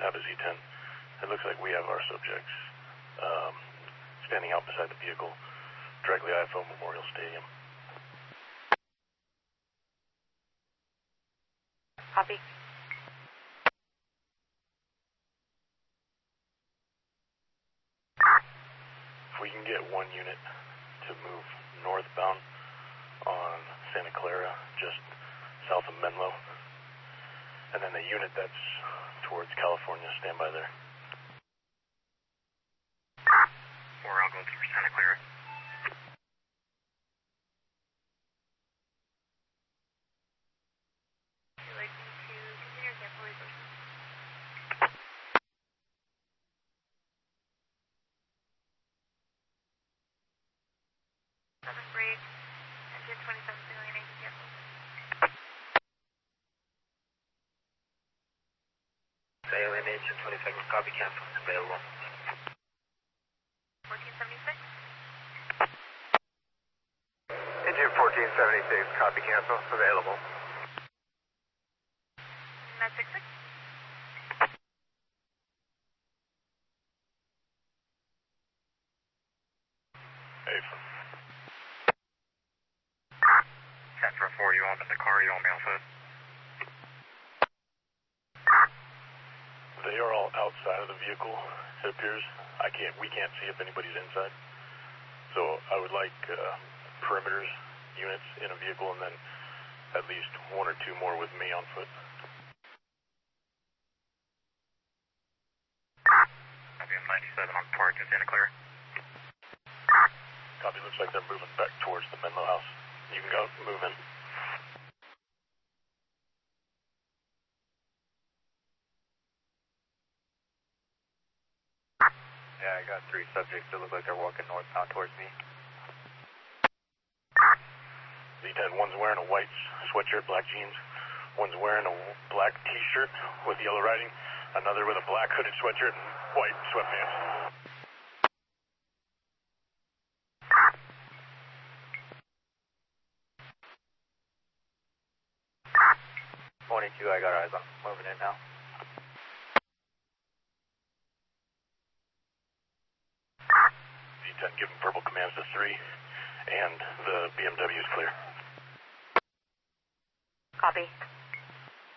How does Z10? It looks like we have our subjects standing out beside the vehicle, directly IFO Memorial Stadium. Copy. If we can get one unit to move northbound on Santa Clara, just south of Menlo, and then the unit that's towards California, stand by there. I'll go through Santa Clara. Would you like me to continue or cancel resources? Seven break, engine 27 million, engine cancel. Alien engine 27, copy cancel, available. 1476. Engine 1476, copy cancel, available. Med 66. Hey. Central 4, you want in the car, you want me outside? They are all outside of the vehicle, it appears. We can't see if anybody's inside. So I would like perimeters units in a vehicle and then at least one or two more with me on foot. Copy, I'm 97 on park in Santa Clara. Copy, looks like they're moving back towards the Menlo house. You can go, move in. Yeah, I got 3 subjects that look like they're walking northbound towards me. Z10, one's wearing a white sweatshirt, black jeans. One's wearing a black t-shirt with yellow writing. Another with a black hooded sweatshirt and white sweatpants. Morning 2, I got eyes on. Moving in now. Z10, give them verbal commands to 3, and the BMW is clear. Copy.